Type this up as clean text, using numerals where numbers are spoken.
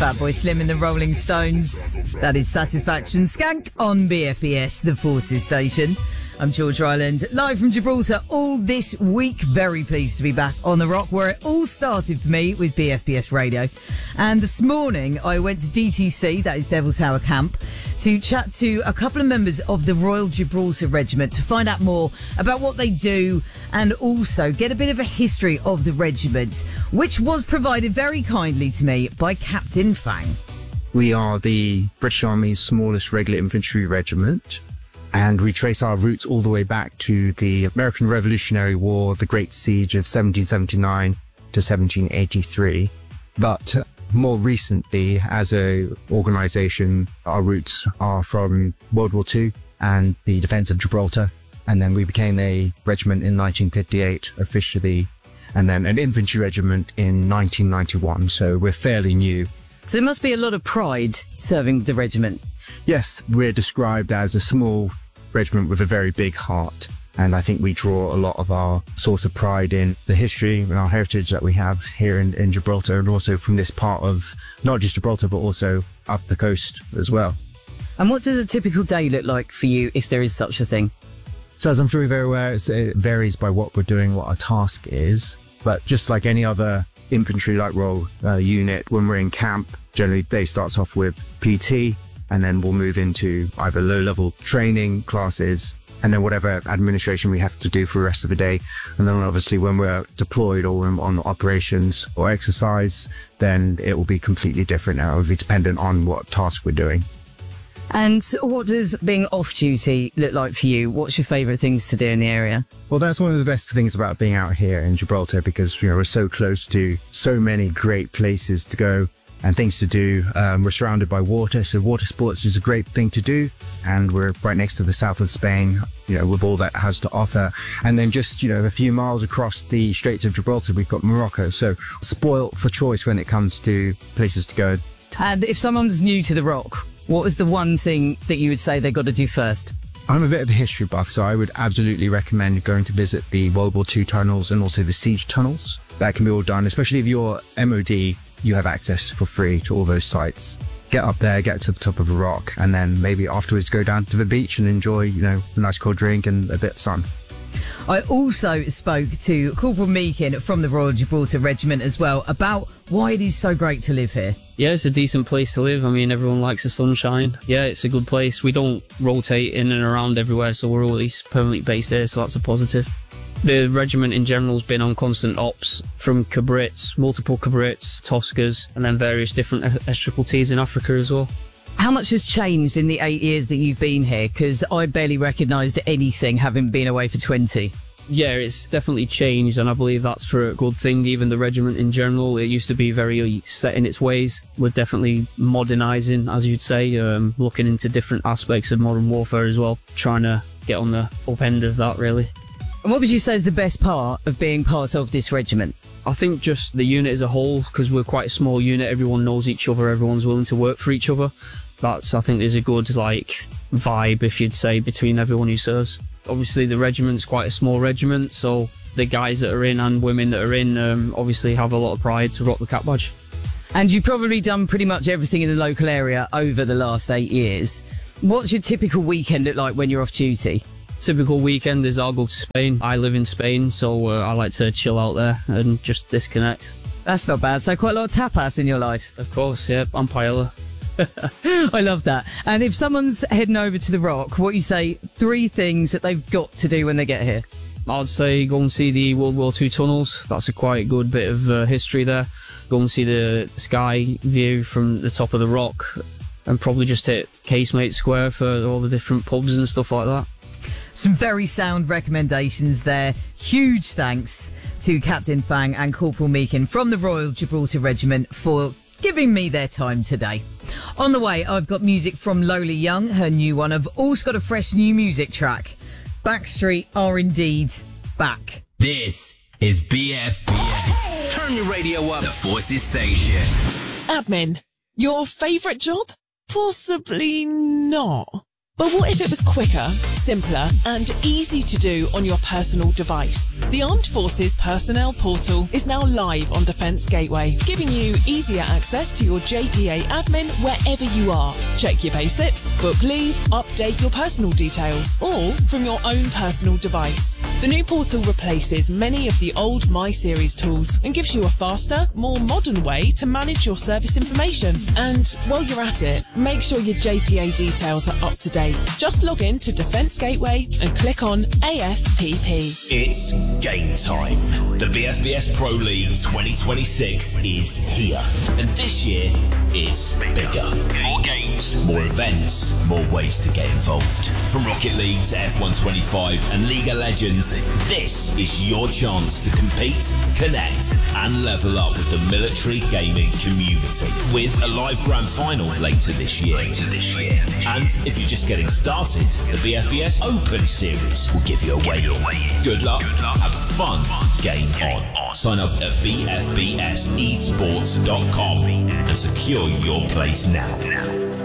Fatboy Slim and the Rolling Stones. That is Satisfaction. Skank on BFBS, the Forces station. I'm George Ryland, live from Gibraltar all this week. Very pleased to be back on the rock, where it all started for me with BFBS Radio. And this morning I went to DTC, that is Devil's Tower Camp, to chat to a couple of members of the Royal Gibraltar Regiment to find out more about what they do and also get a bit of a history of the regiment, which was provided very kindly to me by Captain Fang. We are the British Army's smallest regular infantry regiment, and we trace our roots all the way back to the American Revolutionary War, the Great Siege of 1779 to 1783. But more recently, as an organisation, our roots are from World War II and the defence of Gibraltar. And then we became a regiment in 1958 officially, and then an infantry regiment in 1991. So we're fairly new. So there must be a lot of pride serving the regiment. Yes, we're described as a small regiment with a very big heart. And I think we draw a lot of our source of pride in the history and our heritage that we have here in Gibraltar, and also from this part of not just Gibraltar, but also up the coast as well. And what does a typical day look like for you, if there is such a thing? So as I'm sure you're very aware, it varies by what we're doing, what our task is. But just like any other infantry-like role unit, when we're in camp, generally day starts off with PT, and then we'll move into either low-level training classes, and then whatever administration we have to do for the rest of the day. And then obviously when we're deployed or on operations or exercise, then it will be completely different now. It will be dependent on what task we're doing. And what does being off-duty look like for you? What's your favourite things to do in the area? Well, that's one of the best things about being out here in Gibraltar, because we're so close to so many great places to go and things to do. We're surrounded by water, so water sports is a great thing to do. And we're right next to the south of Spain, with all that has to offer. And then just, a few miles across the Straits of Gibraltar, we've got Morocco. So spoilt for choice when it comes to places to go. And if someone's new to the rock, what was the one thing that you would say they've got to do first? I'm a bit of a history buff, so I would absolutely recommend going to visit the World War II tunnels and also the siege tunnels. That can be all done, especially if you're MOD. You have access for free to all those sites. Get up there, get to the top of a rock, and then maybe afterwards go down to the beach and enjoy, a nice cold drink and a bit of sun. I also spoke to Corporal Meakin from the Royal Gibraltar Regiment as well about why it is so great to live here. Yeah, it's a decent place to live. I mean, everyone likes the sunshine. Yeah, it's a good place. We don't rotate in and around everywhere, so we're always permanently based here, so that's a positive. The regiment in general has been on constant ops from Cabrits, multiple Cabrits, Toscas, and then various different STTs in Africa as well. How much has changed in the 8 years that you've been here? Because I barely recognised anything, having been away for 20. Yeah, it's definitely changed, and I believe that's for a good thing. Even the regiment in general, it used to be very set in its ways. We're definitely modernising, as you'd say, looking into different aspects of modern warfare as well, trying to get on the up end of that, really. And what would you say is the best part of being part of this regiment? I think just the unit as a whole, because we're quite a small unit, everyone knows each other, everyone's willing to work for each other. That's, I think, there's a good, vibe, if you'd say, between everyone who serves. Obviously, the regiment's quite a small regiment, so the guys that are in and women that are in obviously have a lot of pride to rock the cap badge. And you've probably done pretty much everything in the local area over the last 8 years. What's your typical weekend look like when you're off duty? Typical weekend is I'll go to Spain. I live in Spain, so I like to chill out there and just disconnect. That's not bad. So quite a lot of tapas in your life. Of course, yeah. I'm paella. I love that. And if someone's heading over to the Rock, what you say, 3 things that they've got to do when they get here? I'd say go and see the World War II tunnels. That's a quite good bit of history there. Go and see the sky view from the top of the Rock, and probably just hit Casemate Square for all the different pubs and stuff like that. Some very sound recommendations there. Huge thanks to Captain Fang and Corporal Meakin from the Royal Gibraltar Regiment for giving me their time today. On the way, I've got music from Lola Young, her new one. I've also got a fresh new music track. Backstreet are indeed back. This is BFBS. Turn your radio up. The Forces station. Admin, your favourite job? Possibly not. But what if it was quicker, simpler, and easy to do on your personal device? The Armed Forces Personnel Portal is now live on Defence Gateway, giving you easier access to your JPA admin wherever you are. Check your payslips, book leave, update your personal details, all from your own personal device. The new portal replaces many of the old My Series tools and gives you a faster, more modern way to manage your service information. And while you're at it, make sure your JPA details are up to date. Just log in to Defence Gateway and click on AFPP. It's game time. The BFBS Pro League 2026 is here. And this year, it's bigger. More games, more events, more ways to get involved. From Rocket League to F125 and League of Legends, this is your chance to compete, connect, and level up with the military gaming community. With a live grand final later this year. And if you're just getting started, the BFBS Open Series will give you a way in. Good luck, have fun, game on. Sign up at bfbsesports.com and secure your place now.